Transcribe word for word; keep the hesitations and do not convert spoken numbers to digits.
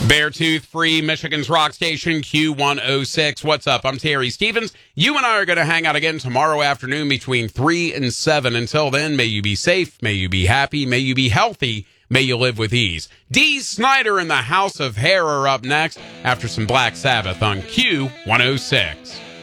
Beartooth Free, Michigan's rock station, Q one oh six. What's up? I'm Terry Stevens. You and I are going to hang out again tomorrow afternoon between three and seven. Until then, may you be safe, may you be happy, may you be healthy, may you live with ease. Dee Snider and the House of Hair are up next after some Black Sabbath on Q one oh six.